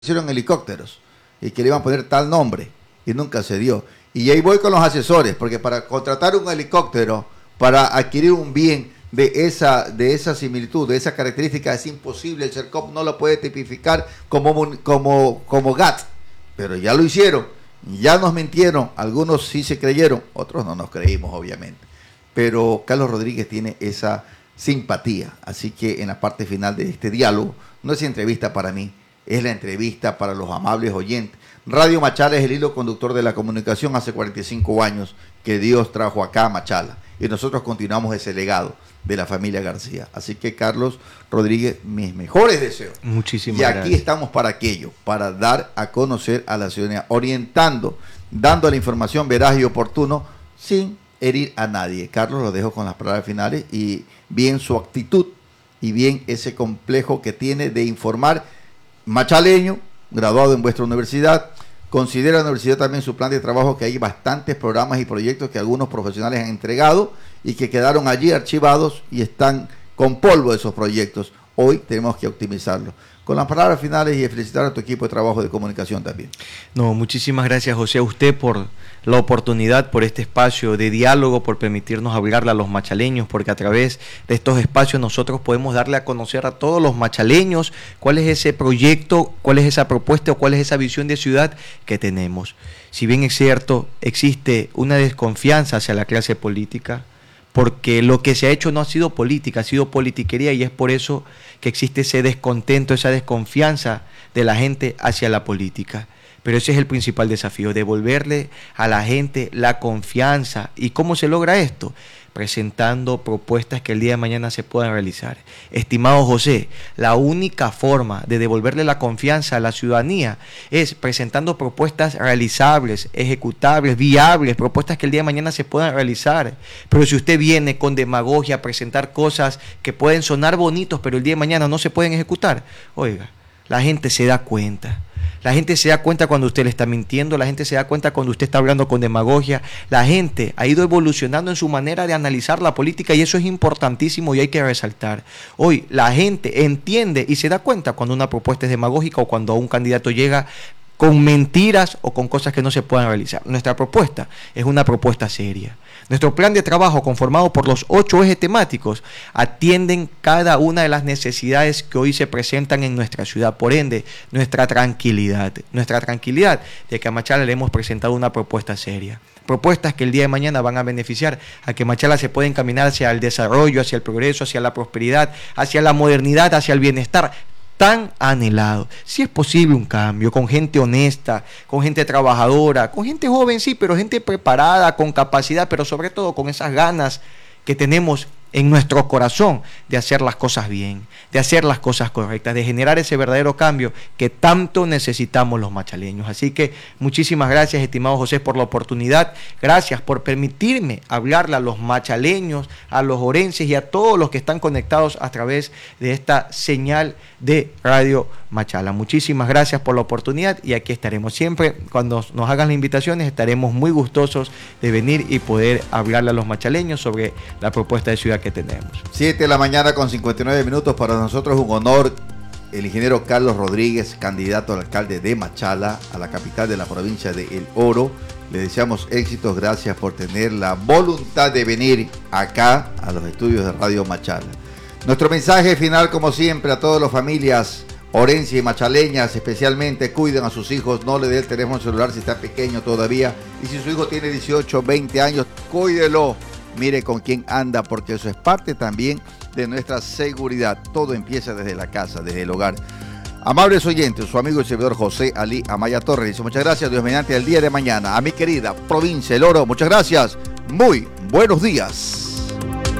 hicieron helicópteros y que le iban a poner tal nombre y nunca se dio. Y ahí voy con los asesores, porque para contratar un helicóptero, para adquirir un bien de esa similitud, de esa característica, es imposible. El CERCOP no lo puede tipificar como GAT, pero ya lo hicieron, ya nos mintieron, algunos sí se creyeron, otros no nos creímos, obviamente. Pero Carlos Rodríguez tiene esa simpatía, así que en la parte final de este diálogo, no es entrevista para mí, es la entrevista para los amables oyentes. Radio Machala es el hilo conductor de la comunicación. Hace 45 años que Dios trajo acá a Machala y nosotros continuamos ese legado de la familia García. Así que, Carlos Rodríguez, mis mejores deseos. Muchísimas gracias. Y aquí estamos para aquello, para dar a conocer a la ciudadanía, orientando, dando la información veraz y oportuno, sin herir a nadie. Carlos, lo dejo con las palabras finales y bien su actitud y bien ese complejo que tiene de informar. Machaleño, graduado en vuestra universidad, considera la universidad también su plan de trabajo, que hay bastantes programas y proyectos que algunos profesionales han entregado y que quedaron allí archivados y están con polvo esos proyectos. Hoy tenemos que optimizarlos. Con las palabras finales y felicitar a tu equipo de trabajo de comunicación también. No, muchísimas gracias, José, a usted por la oportunidad, por este espacio de diálogo, por permitirnos hablarle a los machaleños, porque a través de estos espacios nosotros podemos darle a conocer a todos los machaleños cuál es ese proyecto, cuál es esa propuesta o cuál es esa visión de ciudad que tenemos. Si bien es cierto, existe una desconfianza hacia la clase política, porque lo que se ha hecho no ha sido política, ha sido politiquería, y es por eso que existe ese descontento, esa desconfianza de la gente hacia la política. Pero ese es el principal desafío, devolverle a la gente la confianza. ¿Y cómo se logra esto? Presentando propuestas que el día de mañana se puedan realizar. Estimado José, la única forma de devolverle la confianza a la ciudadanía es presentando propuestas realizables, ejecutables, viables, propuestas que el día de mañana se puedan realizar. Pero si usted viene con demagogia a presentar cosas que pueden sonar bonitos, pero el día de mañana no se pueden ejecutar, oiga, la gente se da cuenta. La gente se da cuenta cuando usted le está mintiendo, la gente se da cuenta cuando usted está hablando con demagogia. La gente ha ido evolucionando en su manera de analizar la política y eso es importantísimo y hay que resaltar. Hoy la gente entiende y se da cuenta cuando una propuesta es demagógica o cuando un candidato llega con mentiras o con cosas que no se puedan realizar. Nuestra propuesta es una propuesta seria. Nuestro plan de trabajo, conformado por los 8 ejes temáticos, atienden cada una de las necesidades que hoy se presentan en nuestra ciudad. Por ende, nuestra tranquilidad de que a Machala le hemos presentado una propuesta seria. Propuestas que el día de mañana van a beneficiar a que Machala se pueda encaminar hacia el desarrollo, hacia el progreso, hacia la prosperidad, hacia la modernidad, hacia el bienestar tan anhelado. Si es posible un cambio, con gente honesta, con gente trabajadora, con gente joven, sí, pero gente preparada, con capacidad, pero sobre todo con esas ganas que tenemos en nuestro corazón de hacer las cosas bien, de hacer las cosas correctas, de generar ese verdadero cambio que tanto necesitamos los machaleños. Así que muchísimas gracias, estimado José, por la oportunidad. Gracias por permitirme hablarle a los machaleños, a los orenses y a todos los que están conectados a través de esta señal de Radio Machala. Muchísimas gracias por la oportunidad y aquí estaremos siempre. Cuando nos hagan las invitaciones estaremos muy gustosos de venir y poder hablarle a los machaleños sobre la propuesta de ciudad que tenemos. 7 de la mañana con 59 minutos. Para nosotros es un honor el ingeniero Carlos Rodríguez, candidato al alcalde de Machala, a la capital de la provincia de El Oro. Le deseamos éxitos, gracias por tener la voluntad de venir acá a los estudios de Radio Machala. Nuestro mensaje final, como siempre, a todas las familias orenses y machaleñas, especialmente cuiden a sus hijos, no le dé el teléfono celular si está pequeño todavía, y si su hijo tiene 18, 20 años, cuídelo. Mire con quién anda, porque eso es parte también de nuestra seguridad. Todo empieza desde la casa, desde el hogar. Amables oyentes, su amigo y servidor José Ali Amaya Torres dice muchas gracias, Dios mediante, el día de mañana. A mi querida provincia El Oro, muchas gracias. Muy buenos días.